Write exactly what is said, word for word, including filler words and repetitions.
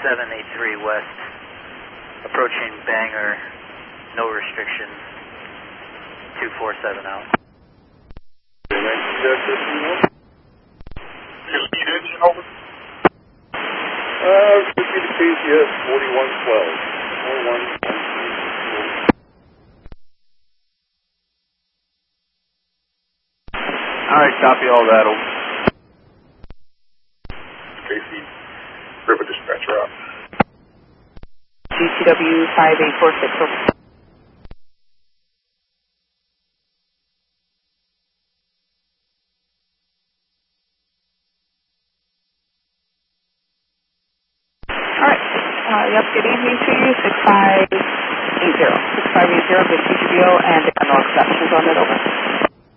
seven eight three west, approaching Bangor, no restrictions, two four seven out. Speed engine over? Uh, fifty to K C S forty-one twelve. forty-one twelve. Alright, copy all that. K C, River Dispatcher out. G T W five eight four six, over. Alright, uh, yep, good evening to you, six five eight zero. six five eight zero, good T C B O, and no exceptions on it, over.